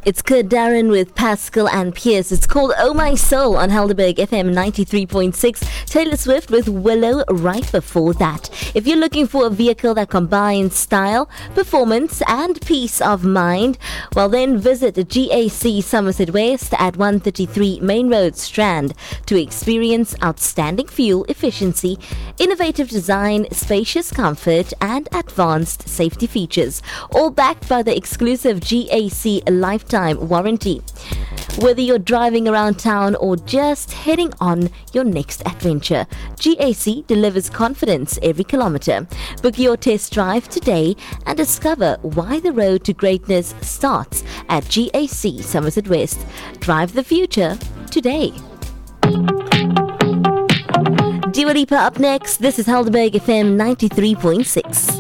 It's Kurt Darren with Pascal and Pierce. It's called Oh My Soul on Helderberg FM 93.6. Taylor Swift with Willow right before that. If you're looking for a vehicle that combines style, performance and peace of mind, well then visit GAC Somerset West at 133 Main Road, Strand to experience outstanding fuel efficiency, innovative design, spacious comfort and advanced safety features. All backed by the exclusive GAC lifetime warranty. Whether you're driving around town or just heading on your next adventure, GAC delivers confidence every kilometer. Book your test drive today and discover why the road to greatness starts at GAC Somerset West. Drive the future today. Dua Lipa up next. This is Helderberg FM 93.6.